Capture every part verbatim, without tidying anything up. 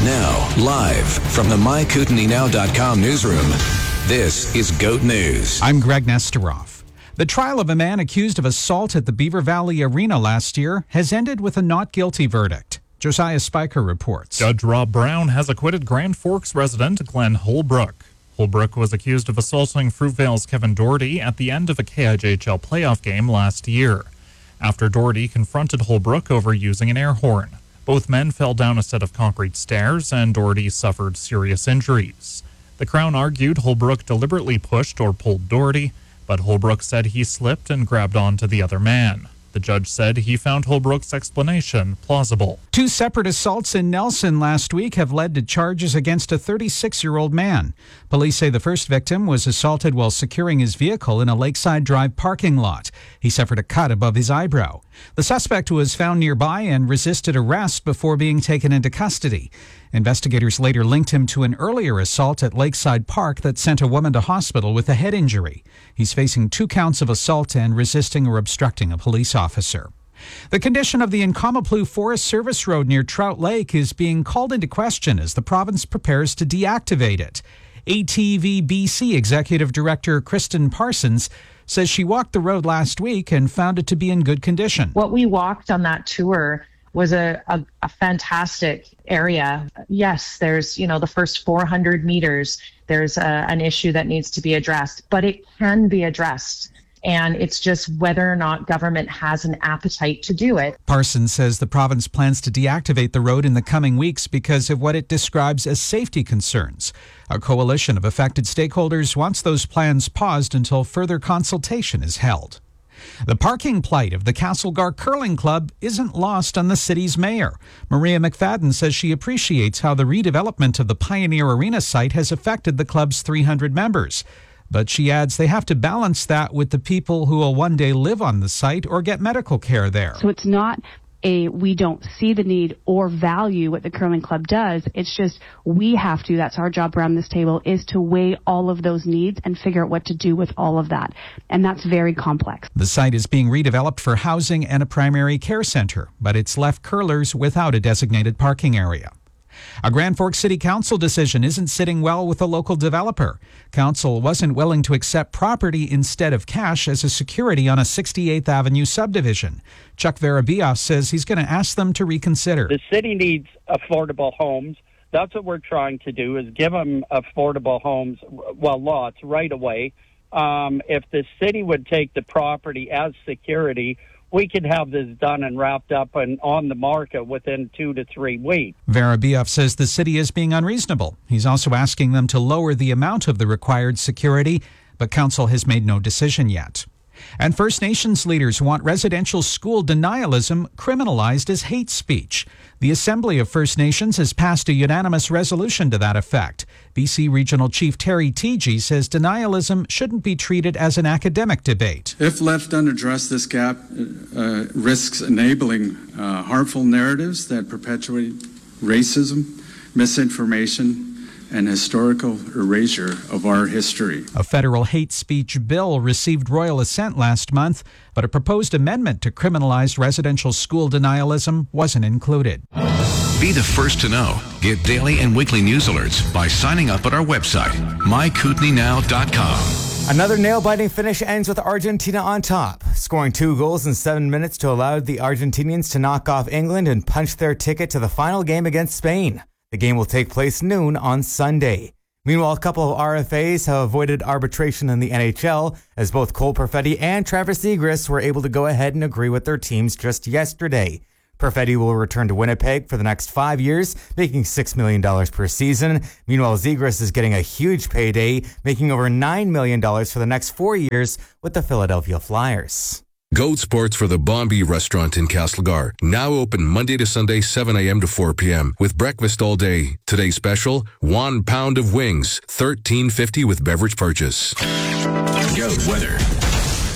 Now, live from the my kootenai now dot com newsroom, this is GOAT News. I'm Greg Nesteroff. The trial of a man accused of assault at the Beaver Valley Arena last year has ended with a not guilty verdict. Josiah Spiker reports. Judge Rob Brown has acquitted Grand Forks resident Glenn Holbrook. Holbrook was accused of assaulting Fruitvale's Kevin Doherty at the end of a K I J H L playoff game last year, after Doherty confronted Holbrook over using an air horn. Both men fell down a set of concrete stairs, and Doherty suffered serious injuries. The Crown argued Holbrook deliberately pushed or pulled Doherty, but Holbrook said he slipped and grabbed onto the other man. The judge said he found Holbrook's explanation plausible. Two separate assaults in Nelson last week have led to charges against a thirty-six-year-old man. Police say the first victim was assaulted while securing his vehicle in a Lakeside Drive parking lot. He suffered a cut above his eyebrow. The suspect was found nearby and resisted arrest before being taken into custody. Investigators later linked him to an earlier assault at Lakeside Park that sent a woman to hospital with a head injury. He's facing two counts of assault and resisting or obstructing a police officer. The condition of the Nkomaplu Forest Service Road near Trout Lake is being called into question as the province prepares to deactivate it. A T V B C Executive Director Kristen Parsons says she walked the road last week and found it to be in good condition. What we walked on that tour was a, a, a fantastic area. Yes, there's, you know, the first four hundred meters, there's a, an issue that needs to be addressed, but it can be addressed. And it's just whether or not government has an appetite to do it. Parsons says the province plans to deactivate the road in the coming weeks because of what it describes as safety concerns. A coalition of affected stakeholders wants those plans paused until further consultation is held. The parking plight of the Castlegar Curling Club isn't lost on the city's mayor. Maria McFadden says she appreciates how the redevelopment of the Pioneer Arena site has affected the club's three hundred members. But she adds they have to balance that with the people who will one day live on the site or get medical care there. So it's not a we don't see the need or value what the curling club does. It's just we have to, that's our job around this table, is to weigh all of those needs and figure out what to do with all of that. And that's very complex. The site is being redeveloped for housing and a primary care center, but it's left curlers without a designated parking area. A Grand Forks City Council decision isn't sitting well with a local developer. Council wasn't willing to accept property instead of cash as a security on a sixty-eighth Avenue subdivision. Chuck Verabioff says he's going to ask them to reconsider. The city needs affordable homes. That's what we're trying to do, is give them affordable homes, well, lots right away. Um, if the city would take the property as security, we could have this done and wrapped up and on the market within two to three weeks. Verabioff says the city is being unreasonable. He's also asking them to lower the amount of the required security, but council has made no decision yet. And First Nations leaders want residential school denialism criminalized as hate speech. The Assembly of First Nations has passed a unanimous resolution to that effect. B C Regional Chief Terry Teegee says denialism shouldn't be treated as an academic debate. If left unaddressed, this gap uh, risks enabling uh, harmful narratives that perpetuate racism, misinformation, and historical erasure of our history. A federal hate speech bill received royal assent last month, but a proposed amendment to criminalize residential school denialism wasn't included. Be the first to know. Get daily and weekly news alerts by signing up at our website, my kootenai now dot com. Another nail-biting finish ends with Argentina on top, scoring two goals in seven minutes to allow the Argentinians to knock off England and punch their ticket to the final game against Spain. The game will take place noon on Sunday. Meanwhile, a couple of R F As have avoided arbitration in the N H L, as both Cole Perfetti and Travis Zegras were able to go ahead and agree with their teams just yesterday. Perfetti will return to Winnipeg for the next five years, making six million dollars per season. Meanwhile, Zegras is getting a huge payday, making over nine million dollars for the next four years with the Philadelphia Flyers. Goat Sports for the Bombay Restaurant in Castlegar. Now open Monday to Sunday, seven a.m. to four p.m. with breakfast all day. Today's special, one pound of wings, thirteen fifty with beverage purchase. Goat weather.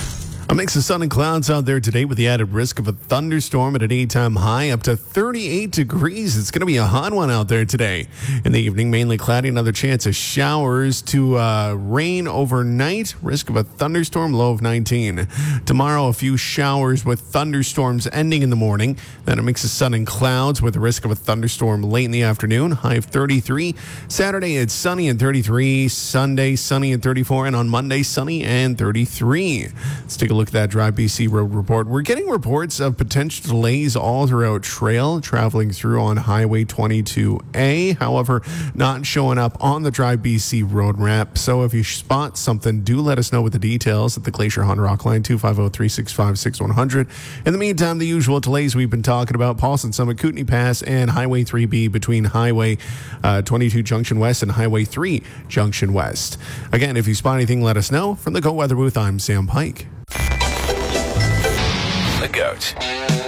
A mix of sun and clouds out there today with the added risk of a thunderstorm at a daytime high up to thirty-eight degrees. It's going to be a hot one out there today. In the evening, mainly cloudy, another chance of showers to uh, rain overnight. Risk of a thunderstorm, low of nineteen. Tomorrow, a few showers with thunderstorms ending in the morning. Then a mix of sun and clouds with the risk of a thunderstorm late in the afternoon. High of thirty-three. Saturday, it's sunny and thirty-three. Sunday, sunny and thirty-four. And on Monday, sunny and thirty-three. Let's take a look at that Drive B C road report. We're getting reports of potential delays all throughout trail traveling through on Highway twenty-two A. However, not showing up on the Drive B C road map. So if you spot something, do let us know with the details at the Glacier Honda Rock line, two five zero, three six five, six one zero zero. In the meantime, the usual delays we've been talking about: Paulson Summit, Kootenay Pass, and Highway three B between Highway uh, twenty-two Junction West and Highway three Junction West. Again, if you spot anything, let us know. From the Go Weather Booth, I'm Sam Pike. The Goat.